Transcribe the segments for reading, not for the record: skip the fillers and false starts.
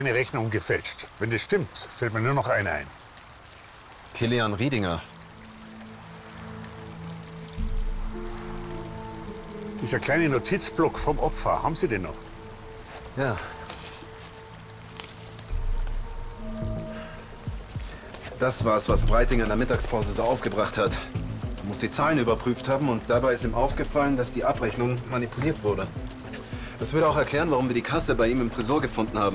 Eine Rechnung gefälscht. Wenn das stimmt, fällt mir nur noch einer ein. Kilian Riedinger. Dieser kleine Notizblock vom Opfer, haben Sie den noch? Ja. Das war's, was Breitinger in der Mittagspause so aufgebracht hat. Er muss die Zahlen überprüft haben und dabei ist ihm aufgefallen, dass die Abrechnung manipuliert wurde. Das würde auch erklären, warum wir die Kasse bei ihm im Tresor gefunden haben.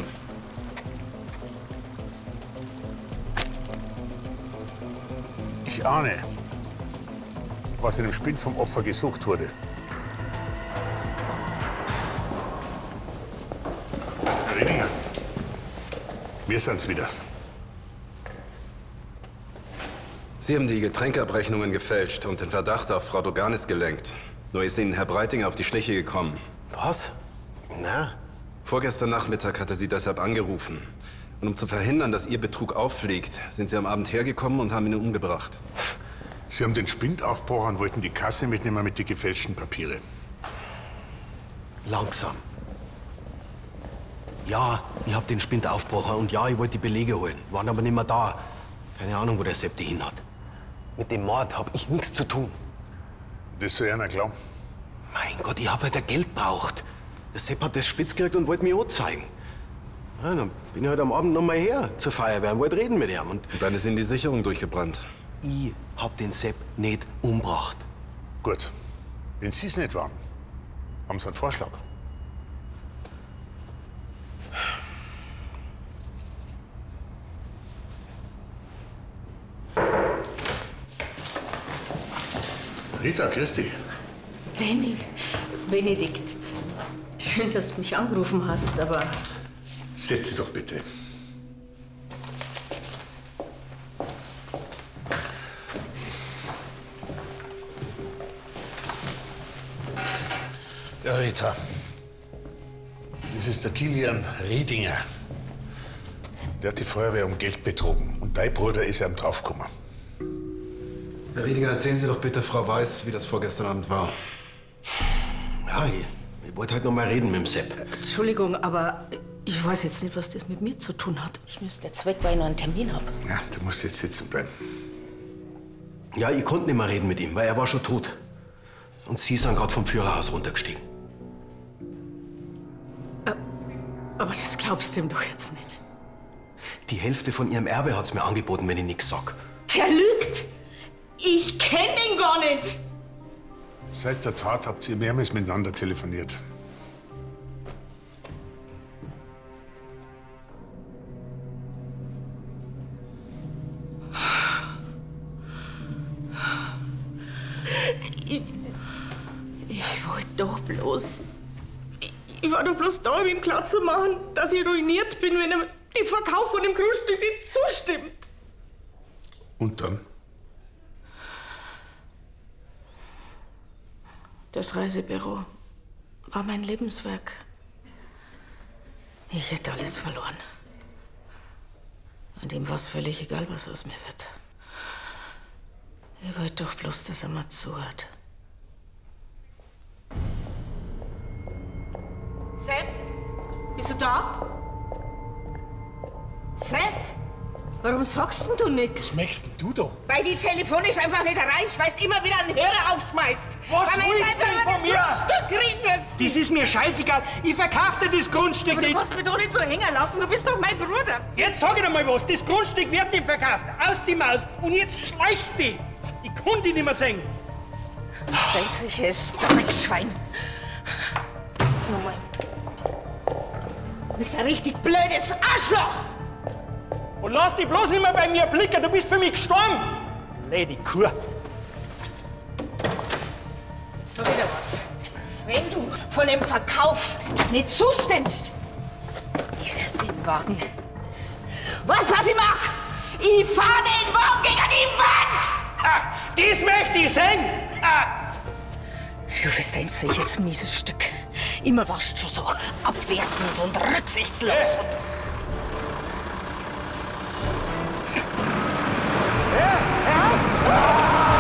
Ich ahne, was in dem Spind vom Opfer gesucht wurde. Herr Riedinger, wir sind's wieder. Sie haben die Getränkeabrechnungen gefälscht und den Verdacht auf Frau Doganis gelenkt. Nur ist Ihnen Herr Breitinger auf die Schliche gekommen. Was? Na? Vorgestern Nachmittag hatte sie deshalb angerufen. Und um zu verhindern, dass Ihr Betrug auffliegt, sind Sie am Abend hergekommen und haben ihn umgebracht. Sie haben den Spind aufgebrochen und wollten die Kasse mitnehmen mit den gefälschten Papieren. Langsam. Ja, ich hab den Spind aufgebrochen und ja, ich wollte die Belege holen. Waren aber nicht mehr da. Keine Ahnung, wo der Sepp die hin hat. Mit dem Mord hab ich nichts zu tun. Das soll einer glauben. Mein Gott, ich hab halt ein Geld braucht. Der Sepp hat das spitz gekriegt und wollte mir anzeigen. Ja, dann bin ich halt am Abend noch mal her zur Feuerwehr und wollte reden mit ihm. Und dann ist Ihnen die Sicherung durchgebrannt. ich hab den Sepp nicht umgebracht. Gut, wenn Sie es nicht waren, haben Sie einen Vorschlag. Rita, Christi. Benedikt. Schön, dass du mich angerufen hast, aber... Setz Sie doch bitte. Ja, Rita. Das ist der Kilian Riedinger. Der hat die Feuerwehr um Geld betrogen. Und dein Bruder ist ja draufgekommen. Herr Riedinger, erzählen Sie doch bitte Frau Weiß, wie das vorgestern Abend war. Ja, ich wollte halt noch mal reden mit dem Sepp. Entschuldigung, aber ich weiß jetzt nicht, was das mit mir zu tun hat. Ich müsste jetzt weg, weil ich noch einen Termin habe. Ja, du musst jetzt sitzen bleiben. Ja, ich konnte nicht mehr reden mit ihm, weil er war schon tot. Und Sie sind gerade vom Führerhaus runtergestiegen. Aber das glaubst du ihm doch jetzt nicht. Die Hälfte von Ihrem Erbe hat's mir angeboten, wenn ich nichts sag. Der lügt! Ich kenn ihn gar nicht! Seit der Tat habt ihr mehrmals miteinander telefoniert. Ich wollte doch bloß... Ich war doch bloß da, um ihm klarzumachen, dass ich ruiniert bin, wenn er dem Verkauf von dem Grundstück nicht zustimmt. Und dann? Das Reisebüro war mein Lebenswerk. Ich hätte alles verloren. Und ihm war es völlig egal, was aus mir wird. Ich wollte doch bloß, dass er mal zuhört. Sepp? Bist du da? Sepp? Warum sagst denn du nichts? Was möchtest denn du da? Weil die telefonisch einfach nicht erreicht, weil du immer wieder einen Hörer aufschmeißt. Was weil wir willst jetzt einfach du von über mir? das Grundstück reden müssen. Das ist mir scheißegal. Ich verkauf dir das Grundstück Aber du nicht. kannst mich doch nicht so hängen lassen. Du bist doch mein Bruder. Jetzt sag ich dir mal was. Das Grundstück wird nicht verkauft. Aus die Maus. Und jetzt schleichst du. Ich kann dich nicht mehr sehen. Was solches Dreckschwein. Nochmal. Du bist ein richtig blödes Arschloch. Und lass dich bloß nicht mehr bei mir blicken. Du bist für mich gestorben. Lady Kur. So wieder was. Wenn du von dem Verkauf nicht zustimmst, ich werde den Wagen. Was ich mach? Ich fahr den Wagen gegen die Wand! Ah, das möchte ich sehen. Ah. Du bist ein solches mieses Stück. Immer warst du schon so abwertend und rücksichtslos.